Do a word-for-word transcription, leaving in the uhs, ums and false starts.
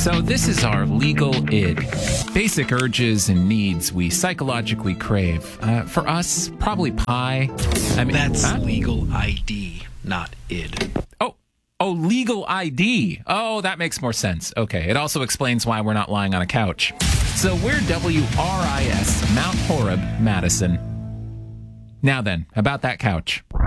So this is our legal id. Basic urges and needs we psychologically crave. Uh, for us, probably pie. I mean, That's huh? legal I D, not id. Oh, oh, legal I D. Oh, that makes more sense. Okay, it also explains why we're not lying on a couch. So we're W R I S, Mount Horeb, Madison. Now then, about that couch.